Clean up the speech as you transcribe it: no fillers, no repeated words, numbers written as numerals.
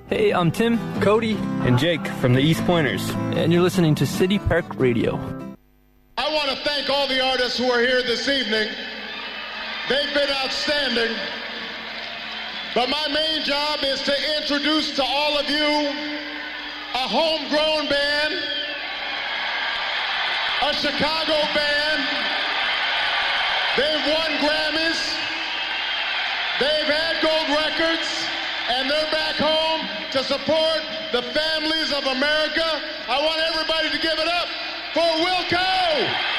Hey, I'm Tim, Cody, and Jake from the East Pointers. And you're listening to City Park Radio. I want to thank all the artists who are here this evening. They've been outstanding. But my main job is to introduce to all of you a homegrown band, a Chicago band. They've won Grammys, they've had gold records, and they're back home to support the families of America. I want everybody to give it up for Wilco!